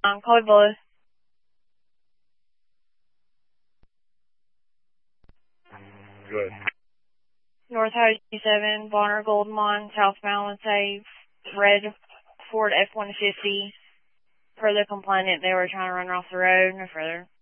Chloe Bullis. Good. North Highway 7, Bonner, Goldmont, southbound, say, red Ford F-150. Per the complainant, they were trying to run her off the road. No further.